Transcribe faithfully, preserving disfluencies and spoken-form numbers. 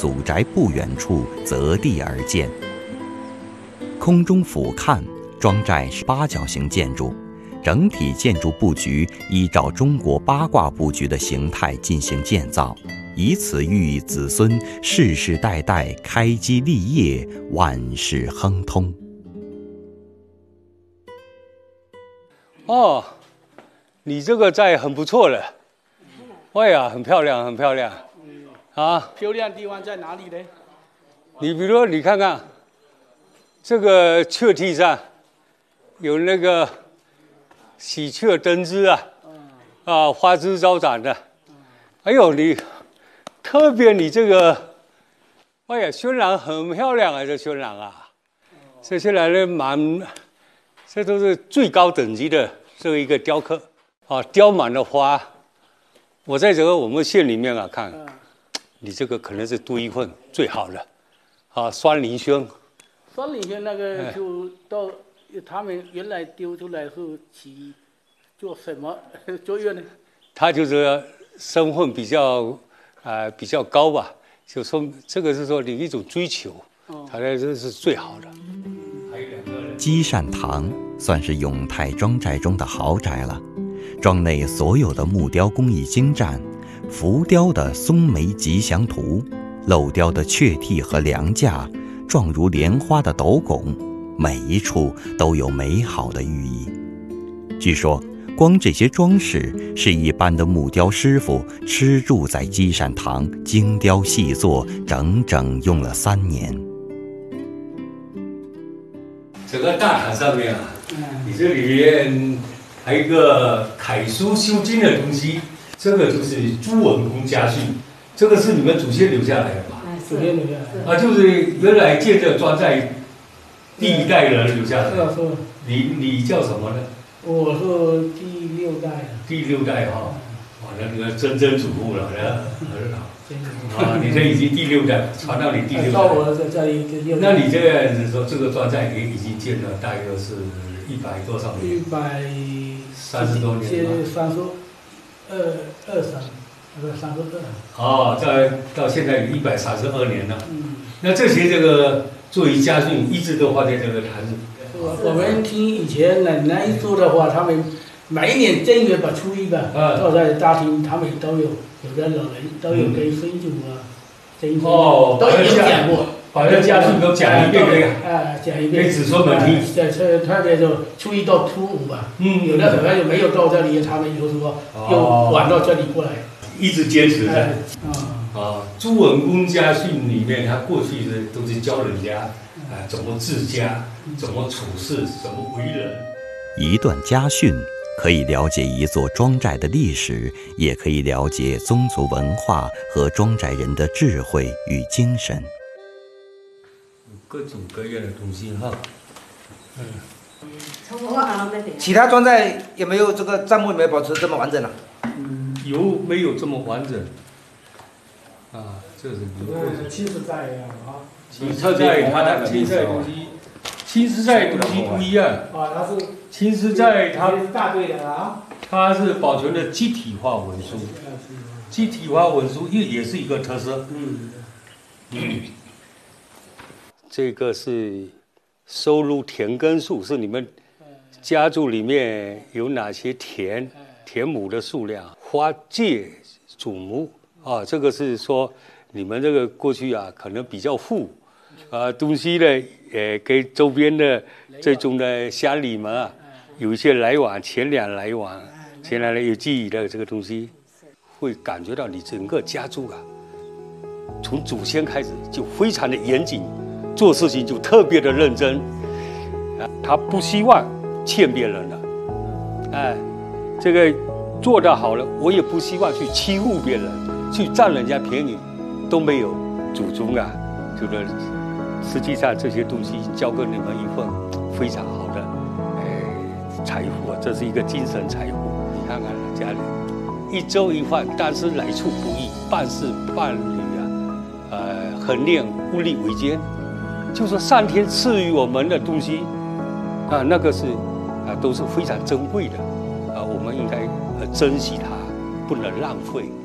祖宅不远处择地而建。空中俯瞰，庄寨是八角形建筑，整体建筑布局依照中国八卦布局的形态进行建造，以此寓意子孙世世代代开基立业，万事亨通。 哦，你这个寨很不错了，哎呀，很漂亮，很漂亮。啊， 漂亮地方在哪里呢？ 你比如说，你看看这个雀梯上有那个喜鹊登枝啊，啊，花枝招展的。哎呦，你特别你这个，哎呀，渲染很漂亮啊，这渲染啊，这渲染的蛮，这都是最高等级的这一个雕刻啊，雕满了花。我在这个我们县里面啊看。你这个可能是独一份最好的，啊，酸林轩。 酸林轩那个就到他们原来丢出来后起做什么作用呢？ 他就是身份比较啊、呃、比较高吧，就说这个是说你一种追求，他这这是最好的。还有两个积善堂算是永泰庄寨中的豪宅了，庄内所有的木雕工艺精湛。浮雕的松梅吉祥图，镂雕的雀替和梁架，状如莲花的斗拱，每一处都有美好的寓意。据说，光这些装饰是一般的木雕师傅吃住在积善堂精雕细作，整整用了三年。 整个大堂上面啊，你这里面还有一个楷书修经的东西。这个就是朱文公家训，这个是你们祖先留下来的吧？ 祖先留下来啊，就是原来建这庄寨第一代人留下来的。 是是。 你你叫什么呢？ 我是第六代。 第六代哈、哦，哇，那个曾曾祖父了，那啊，你这已经第六代，传到你第六代。 到我这这里第六代。 那你这样子说，这个庄寨也已经建了大约是一百多少年？ 一百三十多年了。 三十。二二三，不是三十二。 哦，在到现在一百三十二年了。嗯。那这些这个作为家训，一直都放在这个坛子。 我们听以前奶奶说的话，他们每一年正月吧、初一吧， 啊， 都在大厅，他们都有有的老人都有跟孙祖啊、曾孙哦， 都有讲过， 把这家训都讲一遍这个。 啊，讲一遍。 给子孙们听。 对，特特别就初一到初五吧。嗯。有的可能就没有到这里，他们就说又晚到这里过来。 一直坚持着。 啊。 啊，朱文公家训里面，他过去的都是教人家啊怎么治家，怎么处事，怎么为人。 一段家训可以了解一座庄寨的历史，也可以了解宗族文化和庄寨人的智慧与精神。 各种各样的东西哈，嗯。 其他庄寨有没有这个账目有没有保持这么完整啊？ 嗯，有没有这么完整？啊，这是你的青石寨一样啊。 青石寨它那个青石寨东西，青石寨东西不一样。 啊，它是青石寨它是大队的啊。 它是保存的集体化文书，集体化文书也也是一个特色。嗯。嗯。这个是收录田根数，是你们家族里面有哪些田田亩的数量，花界祖母啊，这个是说你们这个过去啊可能比较富，啊东西呢，呃跟周边的这种的乡里们啊有一些来往，钱粮来往，钱粮有记忆的这个东西，会感觉到你整个家族啊，从祖先开始就非常的严谨。做事情就特别的认真，啊，他不希望欠别人的，哎，这个做得好了，我也不希望去欺负别人，去占人家便宜，都没有。祖宗啊，这个实际上这些东西交给你们一份非常好的，哎，财富啊，这是一个精神财富。看看家里，一粥一饭，但是来处不易，办事办理啊，呃，衡量物力维艰。就说上天赐予我们的东西，啊，那个是啊，都是非常珍贵的，啊，我们应该呃珍惜它，不能浪费。